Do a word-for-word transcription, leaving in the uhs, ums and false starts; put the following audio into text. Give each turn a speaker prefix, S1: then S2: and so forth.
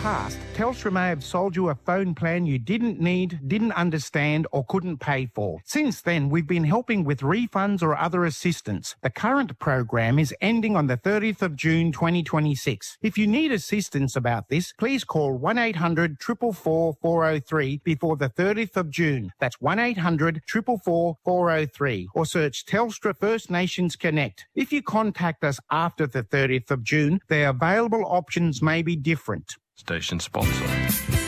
S1: past, Telstra may have sold you a phone plan you didn't need, didn't understand or couldn't pay for. Since then, we've been helping with refunds or other assistance. The current program is ending on the thirtieth of June twenty twenty-six. If you need assistance about this, please call one eight hundred, four four four, four oh three before the thirtieth of June. That's one eight hundred, four four four, four oh three, or search Telstra First Nations Connect. If you contact us after the thirtieth of June, the available options may be different.
S2: Station sponsor.